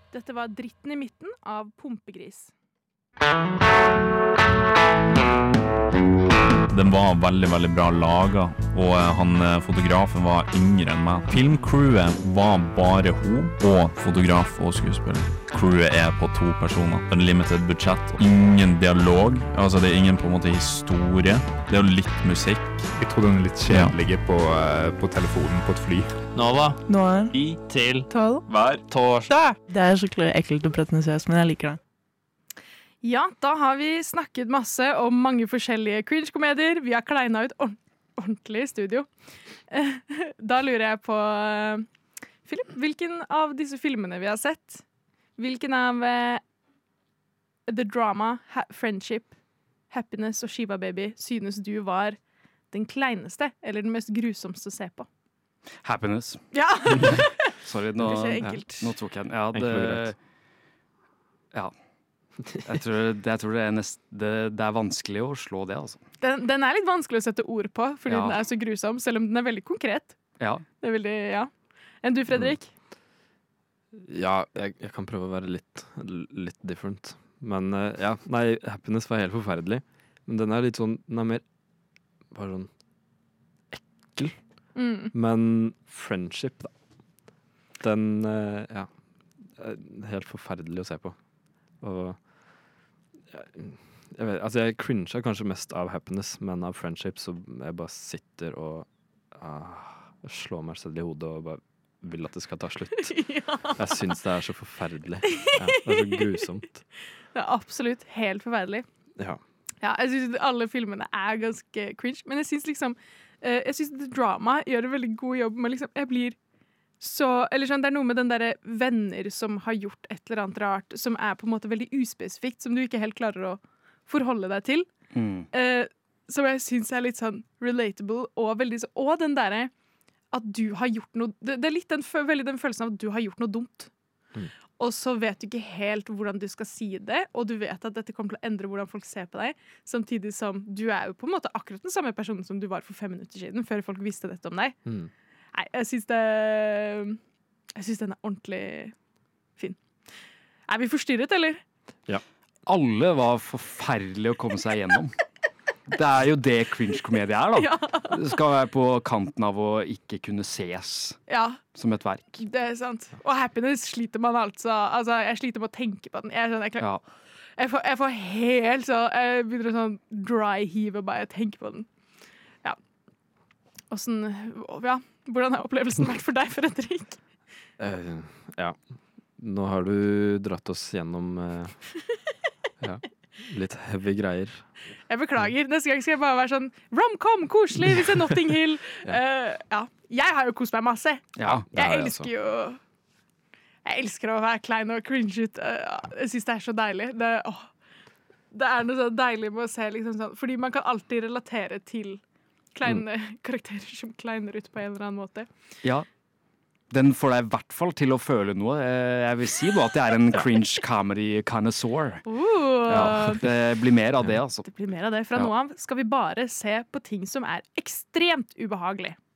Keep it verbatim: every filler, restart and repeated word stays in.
Dette var Dritten i midten av Pumpegris. Den var veldig, veldig bra laget, og han, fotografen var yngre enn meg. Filmcrewet var bare hun, og fotograf og skuespiller. Crewet er på to personer. En limited budsjett, ingen dialog, altså det er ingen på en måte historie. Det er jo litt musikk. Jeg tror den er litt kjedelig på, uh, på telefonen på et fly. Nova. Nå er I til tolv. hver torsdag. Det er skikkelig ekkelt og pretensiøst, men jeg liker det. Ja, da har vi snakket masse om mange forskjellige cringe-komedier. Vi har kleina ut ord- ordentlig i studio. Da lurer jeg på, Philip, hvilken av disse filmene vi har sett, hvilken av uh, The Drama, ha- Friendship, Happiness og Shiva Baby synes du var den kleineste, eller den mest grusomste å se på? Happiness. Ja! Sorry, nå, Det er så ja, enkelt. nå tok jeg den. Ja, Enkelt og det, greit. ja. Jeg tror, det, jeg tror det, er nest, det, det er vanskelig å slå det, altså. Den, den er litt vanskelig å sette ord på, fordi Ja. den er så grusom, selv om den er veldig konkret. Ja. Det er veldig, ja. Enn du, Fredrik? Ja, jeg, jeg kan prøve å være litt, litt different. Men eh, ja, nei, Happiness var helt forferdelig. Men den er litt sånn, den er mer bare sånn ekkel. Mm. Men Friendship, da. Den, eh, ja, er helt forferdelig å se på. Og jeg, jeg vet, altså jeg cringer kanskje mest av Happiness, men av Friendship så jeg bare sitter og ah, slår meg selv i hodet og bare vil at det skal ta slutt. Ja. Jeg synes det er så forferdelig. Ja, det er så grusomt. Det er absolutt helt forferdelig. Ja. Ja, jeg synes alle filmene er ganske cringe, men jeg synes liksom eh, jeg synes The Drama gjør en veldig god jobb med liksom, jeg blir så, eller sånn, det er noe med den der venner som har gjort et eller annet rart, som er på en måte veldig uspesifikt, som du ikke helt klarer å forholde deg til. Mm. Eh, som jeg synes er litt sånn relatable, og veldig så, og den der at du har gjort noe, det, det er litt den, veldig den følelsen av at du har gjort noe dumt. Mm. Og så vet du ikke helt hvordan du skal si det, og du vet at dette kommer til å endre hvordan folk ser på deg, samtidig som du er jo på en måte akkurat den samme personen som du var for fem minutter siden, før folk visste dette om deg. Mm. Nei, jeg synes det Jeg synes den er ordentlig fin. Er vi forstyrret, eller? Alle var forferdelige å komme seg gjennom. Det er jo det cringe-komedie er, da. Ja. Det skal være på kanten av å ikke kunne ses Ja, som et verk. det er sant. Og Happiness sliter man altså Altså, jeg sliter med å tenke på den. Jeg, er sånn, jeg, klar, Ja. jeg, får, jeg får helt så Jeg begynner å sånn dry heave og bare tenke på den. Ja. Åssen Ja, hvordan har opplevelsen vært for deg, Fredrik? Eh, ja. Nå har du dratt oss gjennom eh, ja, litt heavy greier. Jeg beklager. Neste gang skal jeg bare være sånn rom-com, koselig, vi ser Notting Hill. Uh, ja. Jeg har jo kost meg masse. Ja, det er Jeg det, elsker jo Jeg elsker å være klein og cringe ut. Uh, jeg syns det er så deilig. Det, åh, det er noe så deilig med å se liksom sånn, fordi man kan alltid relatere til kleine mm. karakterer som kleiner ut på en eller annen måte. Ja. Den får deg i hvert fall til å føle noe. Eh, Jeg vil si da at jeg er en cringe comedy connoisseur. Uh, Ja, det blir mer av det, altså. Det blir mer av det. Fra Ja. nå av skal vi bare se på ting som er ekstremt ubehagelig.